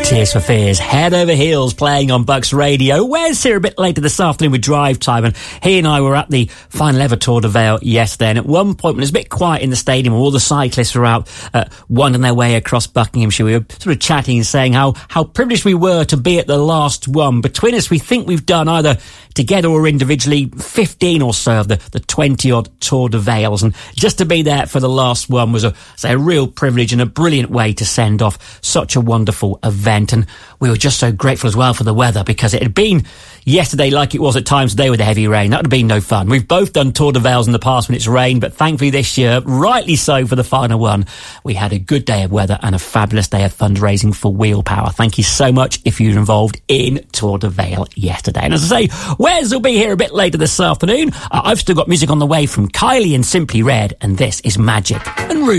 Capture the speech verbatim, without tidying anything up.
Tears for Fears, Head Over Heels, playing on Bucks Radio. Wes here a bit later this afternoon with Drive Time, and he and I were at the final ever Tour de Vale yesterday, and at one point when it was a bit quiet in the stadium, all the cyclists were out uh, winding their way across Buckinghamshire, we were sort of chatting and saying how, how privileged we were to be at the last one. Between us, we think we've done either together or individually fifteen or so of the, the twenty-odd Tour de Vales, and just to be there for the last one was a, say, a real privilege and a brilliant way to send off such a wonderful event. And we were just so grateful as well for the weather, because it had been yesterday like it was at times today with the heavy rain. That would have been no fun. We've both done Tour de Vales in the past when it's rained, but thankfully this year, rightly so for the final one, we had a good day of weather and a fabulous day of fundraising for Wheel Power. Thank you so much if you were involved in Tour de Vale yesterday. And as I say, Wes will be here a bit later this afternoon. Uh, I've still got music on the way from Kylie and Simply Red, and this is Magic and Ruby.